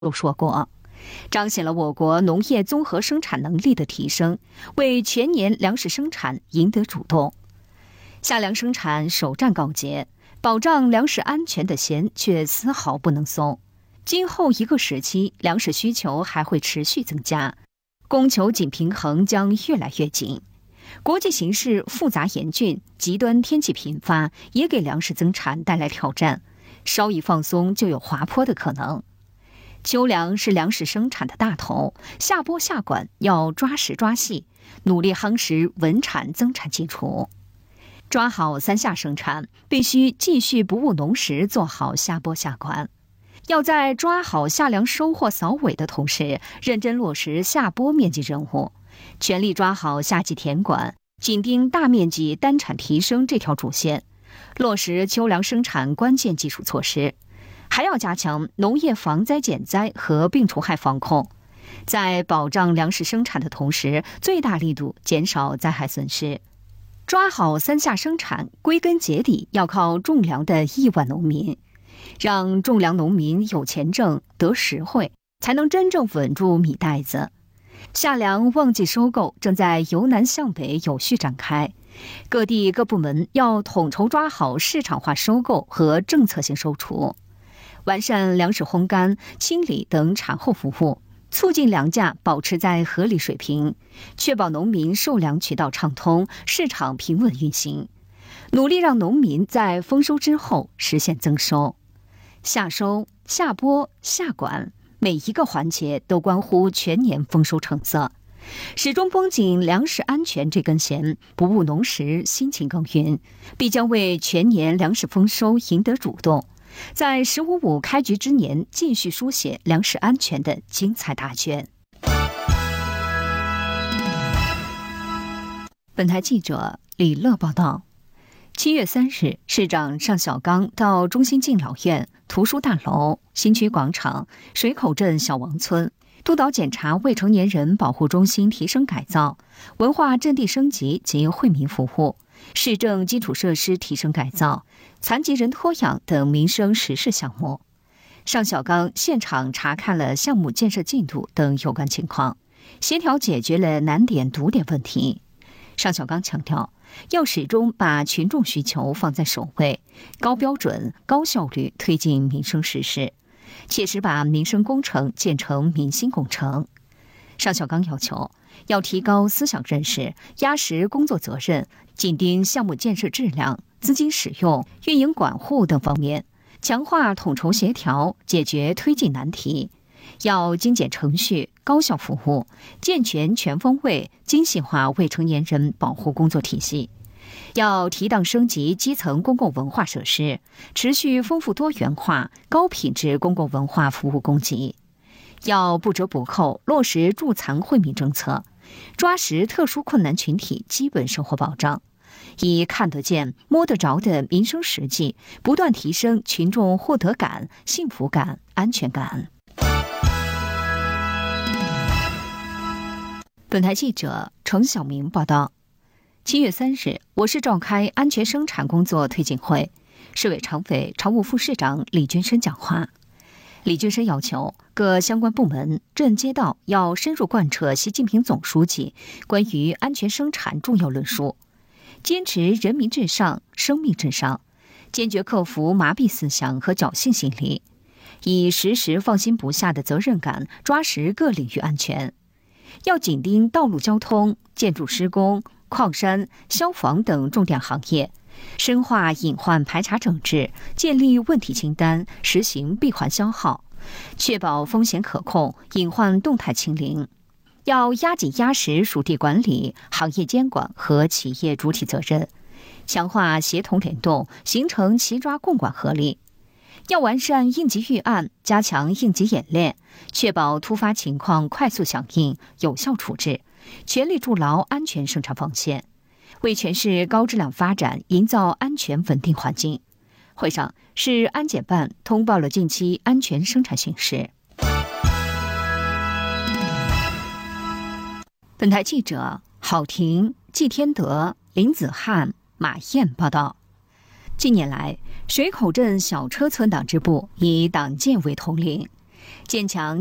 都说过，彰显了我国农业综合生产能力的提升，为全年粮食生产赢得主动。夏粮生产首战告捷，保障粮食安全的弦却丝毫不能松。今后一个时期，粮食需求还会持续增加，供求紧平衡将越来越紧。国际形势复杂严峻，极端天气频发，也给粮食增产带来挑战，稍一放松就有滑坡的可能。秋粮是粮食生产的大头，下播下管要抓实抓细，努力夯实稳产增产基础。抓好三下生产，必须继续不误农时做好下播下管。要在抓好夏粮收获扫尾的同时，认真落实下播面积任务，全力抓好夏季田管，紧盯大面积单产提升这条主线，落实秋粮生产关键技术措施。还要加强农业防灾减灾和病虫害防控，在保障粮食生产的同时，最大力度减少灾害损失。抓好三下生产，归根结底要靠种粮的亿万农民，让种粮农民有钱挣得实惠，才能真正稳住米袋子。夏粮旺季收购正在由南向北有序展开，各地各部门要统筹抓好市场化收购和政策性收储，完善粮食烘干、清理等产后服务，促进粮价保持在合理水平，确保农民售粮渠道畅通，市场平稳运行，努力让农民在丰收之后实现增收。夏收、夏播、夏管，每一个环节都关乎全年丰收成色，始终绷紧粮食安全这根弦，不误农时辛勤耕耘，必将为全年粮食丰收赢得主动，在“15+5”开局之年继续书写粮食安全的精彩大卷。本台记者李乐报道。7月3日，市长尚小刚到中心敬老院、图书大楼、新区广场、水口镇小王村督导检查未成年人保护中心提升改造、文化阵地升级及惠民服务、市政基础设施提升改造、残疾人托养等民生实事项目。尚小刚现场查看了项目建设进度等有关情况，协调解决了难点堵点问题。尚小刚强调，要始终把群众需求放在首位，高标准、高效率推进民生实事，切实把民生工程建成民心工程。尚小刚要求，要提高思想认识，压实工作责任，紧盯项目建设质量、资金使用、运营管护等方面，强化统筹协调，解决推进难题。要精简程序、高效服务，健全全方位、精细化未成年人保护工作体系。要提档升级基层公共文化设施，持续丰富多元化、高品质公共文化服务供给。要不折不扣落实助残惠民政策，抓实特殊困难群体基本生活保障，以看得见、摸得着的民生实际，不断提升群众获得感、幸福感、安全感。本台记者程晓明报道。7月3日，我市召开安全生产工作推进会，市委常委、常务副市长李军深讲话。李军深要求各相关部门、镇街道要深入贯彻习近平总书记关于安全生产重要论述，坚持人民至上、生命至上，坚决克服麻痹思想和侥幸心理，以时时放心不下的责任感抓实各领域安全。要紧盯道路交通、建筑施工、矿山、消防等重点行业，深化隐患排查整治，建立问题清单，实行闭环消耗，确保风险可控、隐患动态清零。要压紧压实属地管理、行业监管和企业主体责任，强化协同联动，形成齐抓共管合力。要完善应急预案，加强应急演练，确保突发情况快速响应、有效处置，全力筑牢安全生产防线，为全市高质量发展营造安全稳定环境。会上，市安检办通报了近期安全生产形势。本台记者郝婷、季天德、林子翰、马燕报道。近年来，水口镇小车村党支部以党建为统领， 建强